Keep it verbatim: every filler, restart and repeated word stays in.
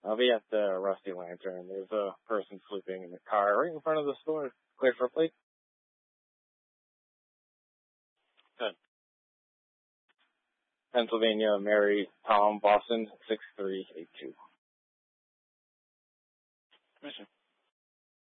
I'll be at the Rusty Lantern. There's a person sleeping in the car right in front of the store. Clear for a plate? Good. Pennsylvania, Mary, Tom, Boston, six three eight two. Mission.